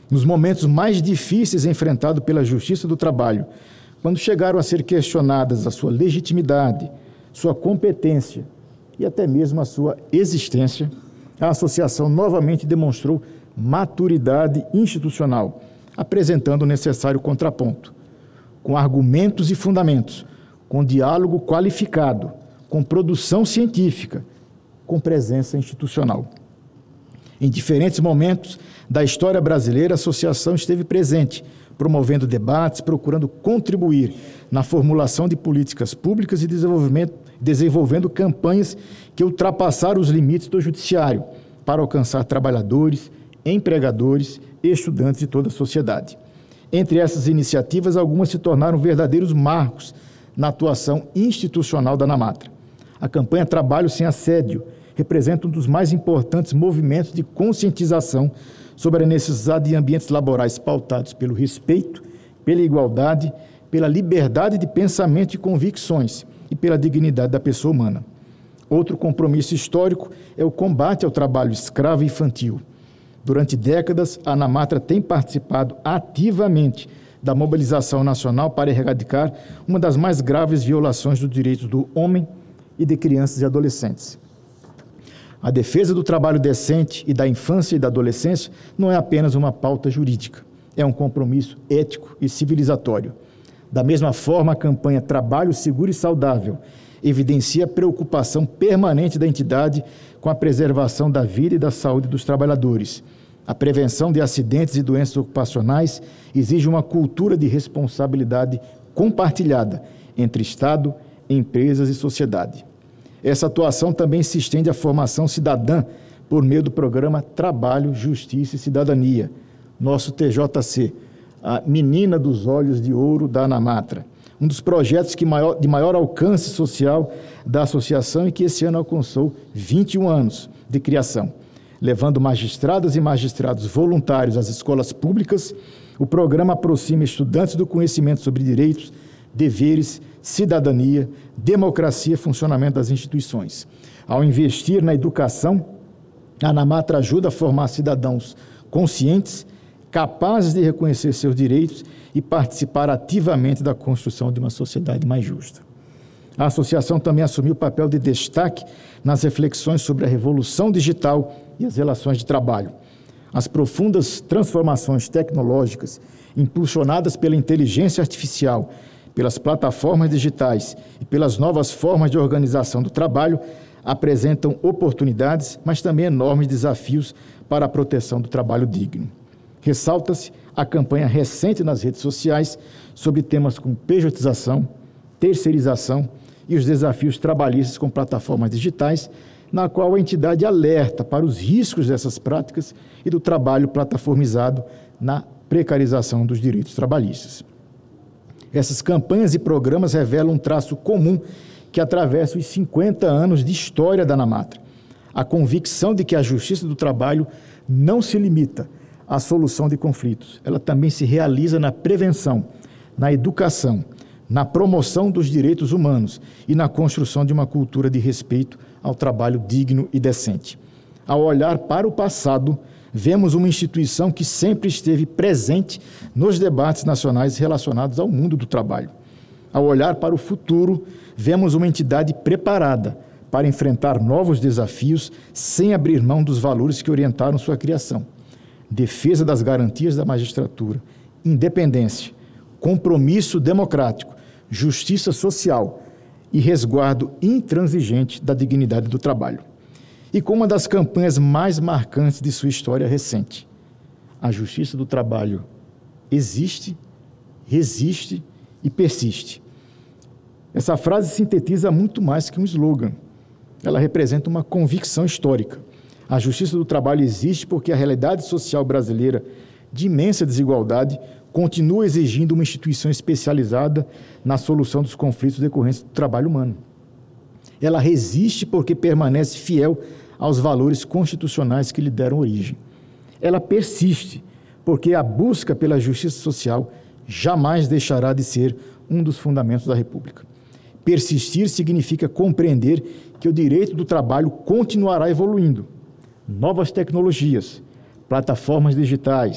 Nos momentos mais difíceis enfrentados pela Justiça do Trabalho, quando chegaram a ser questionadas a sua legitimidade, sua competência e até mesmo a sua existência, a associação novamente demonstrou maturidade institucional, apresentando o necessário contraponto, com argumentos e fundamentos, com diálogo qualificado, com produção científica, com presença institucional. Em diferentes momentos da história brasileira, a associação esteve presente, promovendo debates, procurando contribuir na formulação de políticas públicas e desenvolvendo campanhas que ultrapassaram os limites do judiciário para alcançar trabalhadores, empregadores e estudantes de toda a sociedade. Entre essas iniciativas, algumas se tornaram verdadeiros marcos na atuação institucional da ANAMATRA. A campanha Trabalho Sem Assédio representa um dos mais importantes movimentos de conscientização sobre a necessidade de ambientes laborais pautados pelo respeito, pela igualdade, pela liberdade de pensamento e convicções e pela dignidade da pessoa humana. Outro compromisso histórico é o combate ao trabalho escravo e infantil. Durante décadas, a ANAMATRA tem participado ativamente da mobilização nacional para erradicar uma das mais graves violações dos direitos do homem e de crianças e adolescentes. A defesa do trabalho decente e da infância e da adolescência não é apenas uma pauta jurídica, é um compromisso ético e civilizatório. Da mesma forma, a campanha Trabalho Seguro e Saudável evidencia a preocupação permanente da entidade com a preservação da vida e da saúde dos trabalhadores. A prevenção de acidentes e doenças ocupacionais exige uma cultura de responsabilidade compartilhada entre Estado, empresas e sociedade. Essa atuação também se estende à formação cidadã por meio do programa Trabalho, Justiça e Cidadania, nosso TJC, a menina dos olhos de ouro da ANAMATRA, um dos projetos de maior alcance social da associação e que esse ano alcançou 21 anos de criação. Levando magistradas e magistrados voluntários às escolas públicas, o programa aproxima estudantes do conhecimento sobre direitos, deveres, cidadania, democracia e funcionamento das instituições. Ao investir na educação, a ANAMATRA ajuda a formar cidadãos conscientes, capazes de reconhecer seus direitos e participar ativamente da construção de uma sociedade mais justa. A associação também assumiu o papel de destaque nas reflexões sobre a revolução digital e as relações de trabalho. As profundas transformações tecnológicas impulsionadas pela inteligência artificial, pelas plataformas digitais e pelas novas formas de organização do trabalho apresentam oportunidades, mas também enormes desafios para a proteção do trabalho digno. Ressalta-se a campanha recente nas redes sociais sobre temas como pejotização, terceirização e os desafios trabalhistas com plataformas digitais, na qual a entidade alerta para os riscos dessas práticas e do trabalho plataformizado na precarização dos direitos trabalhistas. Essas campanhas e programas revelam um traço comum que atravessa os 50 anos de história da ANAMATRA. A convicção de que a justiça do trabalho não se limita à solução de conflitos, ela também se realiza na prevenção, na educação, na promoção dos direitos humanos e na construção de uma cultura de respeito ao trabalho digno e decente. Ao olhar para o passado, vemos uma instituição que sempre esteve presente nos debates nacionais relacionados ao mundo do trabalho. Ao olhar para o futuro, vemos uma entidade preparada para enfrentar novos desafios sem abrir mão dos valores que orientaram sua criação. Defesa das garantias da magistratura, independência, compromisso democrático, justiça social e resguardo intransigente da dignidade do trabalho. E com uma das campanhas mais marcantes de sua história recente, a justiça do trabalho existe, resiste e persiste. Essa frase sintetiza muito mais que um slogan. Ela representa uma convicção histórica. A justiça do trabalho existe porque a realidade social brasileira de imensa desigualdade continua exigindo uma instituição especializada na solução dos conflitos decorrentes do trabalho humano. Ela resiste porque permanece fiel aos valores constitucionais que lhe deram origem. Ela persiste porque a busca pela justiça social jamais deixará de ser um dos fundamentos da República. Persistir significa compreender que o direito do trabalho continuará evoluindo. Novas tecnologias, plataformas digitais,